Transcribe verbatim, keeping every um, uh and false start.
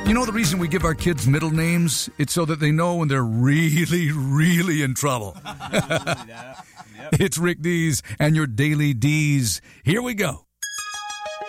You know the reason we give our kids middle names? It's so that they know when they're really, really in trouble. It's Rick Dees and your Daily D's. Here we go.